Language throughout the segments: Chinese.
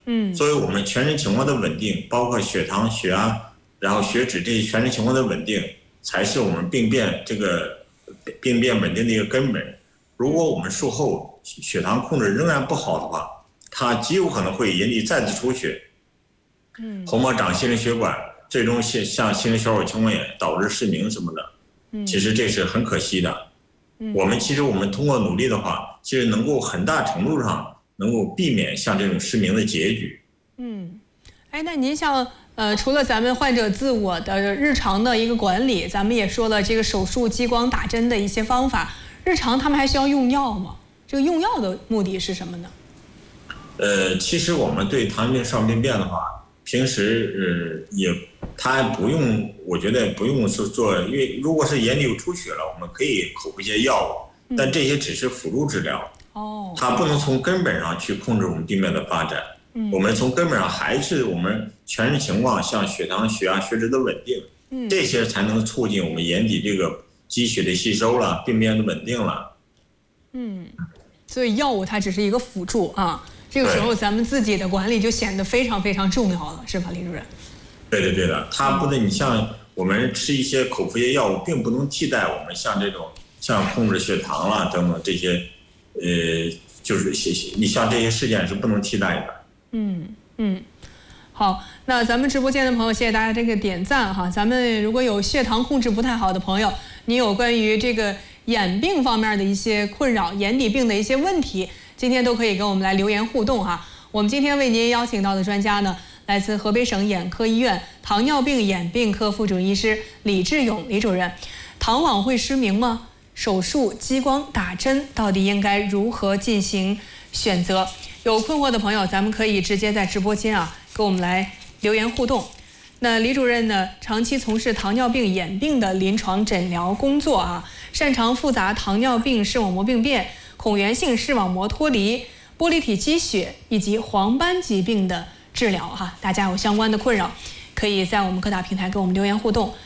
所以我们全身情况的稳定，包括血糖、血压，然后血脂这些全身情况的稳定，才是我们病变稳定的一个根本。如果我们术后血糖控制仍然不好的话，它极有可能会引起再次出血，红毛长心灵血管，最终像心灵小口青光眼导致失明什么的。其实这是很可惜的。其实我们通过努力的话，其实能够很大程度上能够避免像这种失明的结局。 那您像除了咱们患者自我的日常的一个管理，咱们也说了这个手术、激光、打针的一些方法，日常他们还需要用药吗？这个用药的目的是什么呢？ 其实我们对糖尿病少病变的话，平时他不用，我觉得不用做，因为如果是眼里有出血了，我们可以口服一些药物，但这些只是辅助治疗。它不能从根本上去控制我们病变的发展。我们从根本上还是我们全身情况，像血糖、血压、血脂的稳定，这些才能促进我们眼底这个积血的吸收了，病变的稳定了。 所以药物它只是一个辅助啊。这个时候咱们自己的管理就显得非常非常重要了，是吧，李主任？ 对的，它不能，你像我们吃一些口服液药物，并不能替代我们像这种像控制血糖啦等等这些，就是你像这些事件是不能替代的。 好，那咱们直播间的朋友，谢谢大家这个点赞哈。咱们如果有血糖控制不太好的朋友，你有关于这个眼病方面的一些困扰，眼底病的一些问题，今天都可以跟我们来留言互动哈。我们今天为您邀请到的专家呢，来自河北省眼科医院糖尿病眼病科副主任医师李志勇李主任。糖网会失明吗？手术、激光、打针到底应该如何进行选择？有困惑的朋友，咱们可以直接在直播间跟我们来留言互动。那李主任呢，长期从事糖尿病眼病的临床诊疗工作擅长复杂糖尿病视网膜病变、孔源性视网膜脱离、玻璃体积血以及黄斑疾病的治疗大家有相关的困扰，可以在我们各大平台给我们留言互动。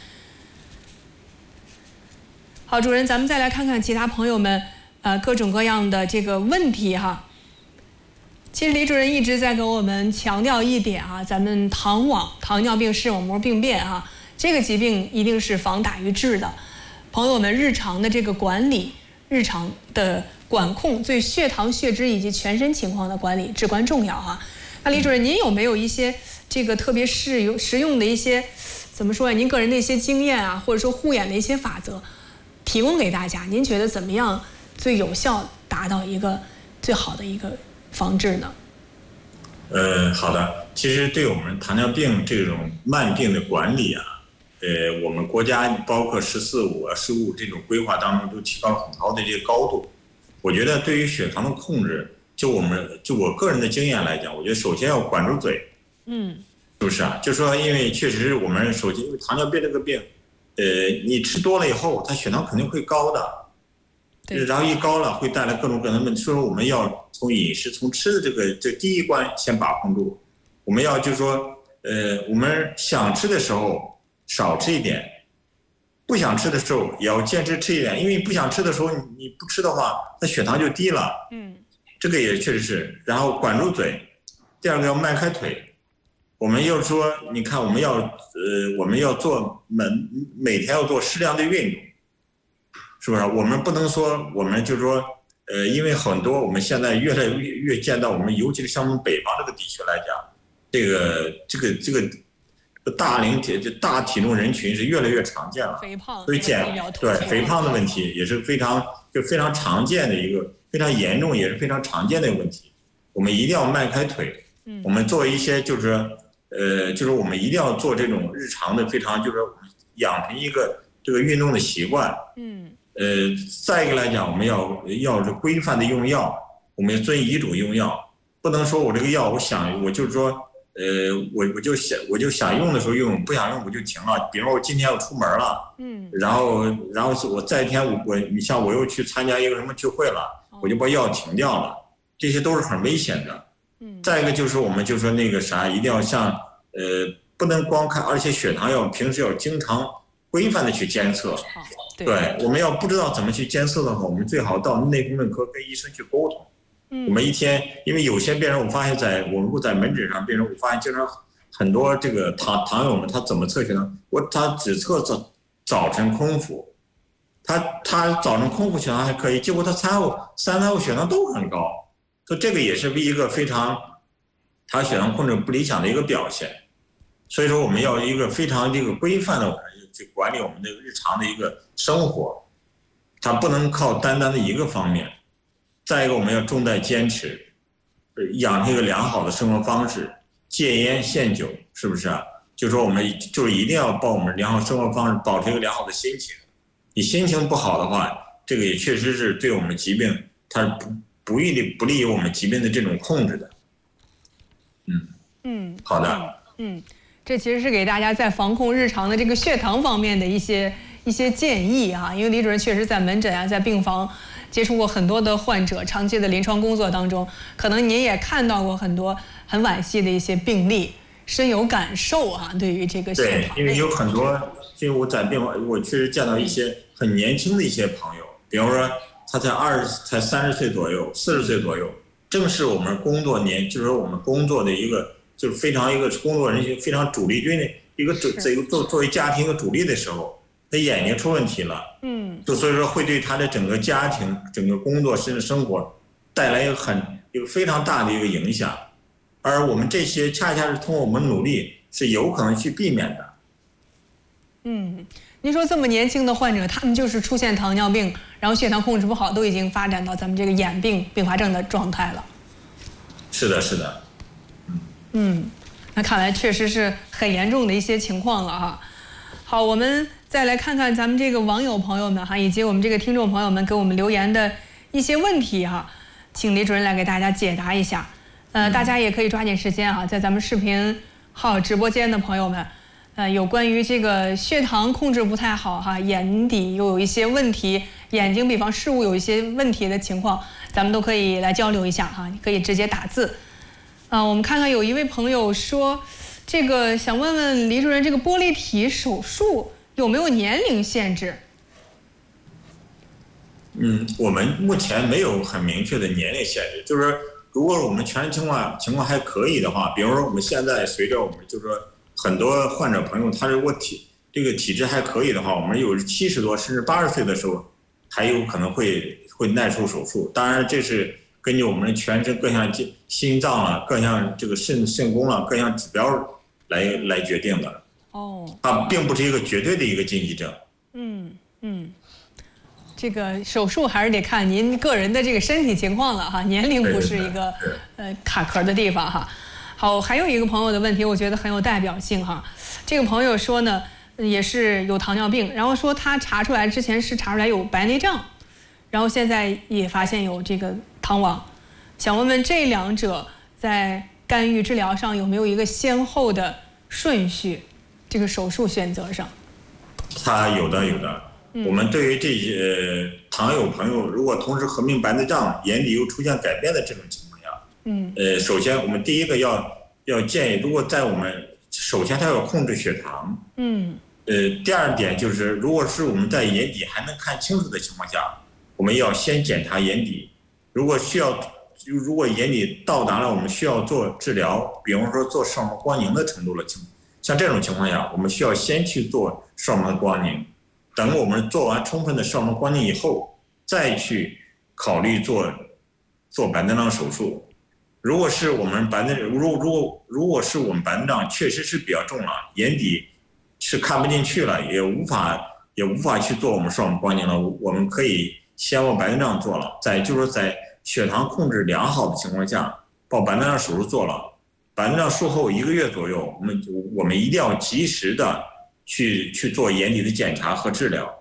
好，主任，咱们再来看看其他朋友们各种各样的这个问题其实李主任一直在跟我们强调一点咱们糖尿病视网膜病变这个疾病一定是防打于治的。朋友们日常的这个管理、日常的管控，对血糖、血脂以及全身情况的管理至关重要那李主任，您有没有一些这个特别实用的一些怎么说您个人的一些经验或者说护眼的一些法则提供给大家？您觉得怎么样最有效达到一个最好的一个防治呢？ 好的。其实对我们糖尿病这种慢病的管理我们国家包括“14-5”、“15”这种规划当中都提高了很高的这个高度。我觉得对于血糖的控制，就我个人的经验来讲，我觉得首先要管住嘴。是不是就说因为确实我们首先因为糖尿病这个病，你吃多了以后，它血糖肯定会高的。然后一高了会带来各种各样的问题，所以说我们要从饮食、从吃的这第一关先把控住。我们要就是说，我们想吃的时候少吃一点，不想吃的时候也要坚持吃一点，因为不想吃的时候你不吃的话，那血糖就低了。这个也确实是。然后管住嘴，第二个要迈开腿。我们要说，你看我们要做每天要做适量的运动。是不是？我们不能说，我们就是说，因为很多我们现在越来越见到我们，尤其是像我们北方这个地区来讲，这个大体重人群是越来越常见了。 肥胖， 所以肥胖的问题也是非常常见的一个非常严重也是非常常见的一个问题。我们一定要迈开腿。我们做一些就是我们一定要做这种日常的非常就是养成一个这个运动的习惯。再一个来讲，我们要是规范的用药，我们要遵医嘱用药，不能说我这个药我就是说，我就想用的时候用，不想用我就停了。比如说我今天要出门了，然后我再一天你像我又去参加一个什么聚会了，我就把药停掉了，这些都是很危险的。再一个就是我们就说那个啥，一定要像不能光看，而且血糖平时要经常规范的去监测。对，我们要不知道怎么去监测的话，我们最好到内分泌科跟医生去沟通。 我们一天，因为有些病人我发现我们在门诊上，病人我发现经常很多这个糖友们他怎么测血糖？他只测早晨空腹，他早晨空腹血糖还可以，结果他三餐后血糖都很高，所以这个也是一个非常他血糖控制不理想的一个表现。所以说我们要一个非常这个规范的去管理我们的日常的一个生活，它不能靠单的一个方面。再一个，我们要重在坚持，养成一个良好的生活方式，戒烟限酒，是不是啊？就说我们就是一定要把我们良好生活方式保持一个良好的心情。你心情不好的话，这个也确实是对我们疾病它不利于我们疾病的这种控制的。好的。 这其实是给大家在防控日常的这个血糖方面的一些建议哈，因为李主任确实在门诊啊，在病房接触过很多的患者，长期的临床工作当中，可能您也看到过很多很惋惜的一些病例，深有感受哈。对于这个血糖， 对，因为有很多，就我在病房，我确实见到一些很年轻的一些朋友，比方说他才30岁左右，40岁左右，正是我们工作就是说我们工作的一个。就是非常一个工作人员非常主力军的一个作为家庭一个主力的时候，他眼睛出问题了，就所以说会对他的整个家庭、整个工作甚至生活带来一个非常大的一个影响，而我们这些恰恰是通过我们努力是有可能去避免的。 您说这么年轻的患者，他们就是出现糖尿病，然后血糖控制不好，都已经发展到咱们这个眼病并发症的状态了。 是的。 那看来确实是很严重的一些情况了哈。好，我们再来看看咱们这个网友朋友们哈，以及我们这个听众朋友们给我们留言的一些问题哈，请李主任来给大家解答一下。大家也可以抓紧时间哈，在咱们视频号直播间的朋友们，有关于这个血糖控制不太好哈，眼底又有一些问题，眼睛比方视物有一些问题的情况，咱们都可以来交流一下哈，你可以直接打字。我们看看有一位朋友说，这个想问问李主任，这个玻璃体手术有没有年龄限制？ 我们目前没有很明确的年龄限制，就是说如果我们全情况还可以的话，比如说我们现在随着我们就是说很多患者朋友他如果这个体质还可以的话，我们有70多甚至80岁的时候还有可能会耐出手术，当然这是根据我们全身各项心脏啊、各项这个肾功啊、各项指标来决定的。它并不是一个绝对的一个禁忌症。 这个手术还是得看您个人的这个身体情况了哈，年龄不是一个卡壳的地方哈。好，还有一个朋友的问题，我觉得很有代表性哈。这个朋友说呢，也是有糖尿病，然后说他之前是查出来有白内障，然后现在也发现有这个糖网，想问问这两者在干预治疗上有没有一个先后的顺序？这个手术选择上， 它有的。我们对于这些糖友朋友，如果同时合并白内障、眼底又出现改变的这种情况下，首先我们第一个要建议，如果在我们首先他要控制血糖，第二点就是，如果是我们在眼底还能看清楚的情况下，我们要先检查眼底。如果眼底到达了我们需要做治疗，比方说做视网膜光凝的程度了，像这种情况下，我们需要先去做视网膜的光凝。等我们做完充分的视网膜光凝以后，再去考虑做白内障手术。如果是我们白内障确实是比较重了，眼底是看不进去了，也无法去做我们视网膜光凝了，我们可以先把白内障做了，就是说在血糖控制良好的情况下，把白内障手术做了。白内障术后1个月左右，我们一定要及时的去做眼底的检查和治疗。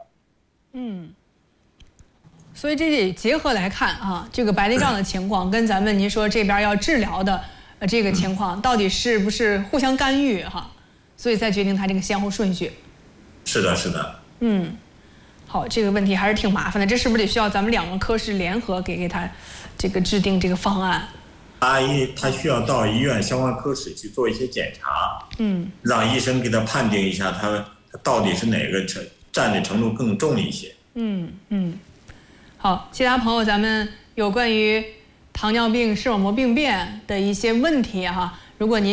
所以这得结合来看啊，这个白内障的情况跟咱们您说这边要治疗的这个情况到底是不是互相干预哈？所以再决定它这个先后顺序。 是的。 好，这个问题还是挺麻烦的，这是不是得需要咱们2个科室联合给他这个制定这个方案？ 他需要到医院相关科室去做一些检查，让医生给他判定一下他到底是哪个占的程度更重一些。 好，其他朋友咱们有关于糖尿病、视网膜病变的一些问题哈。如果您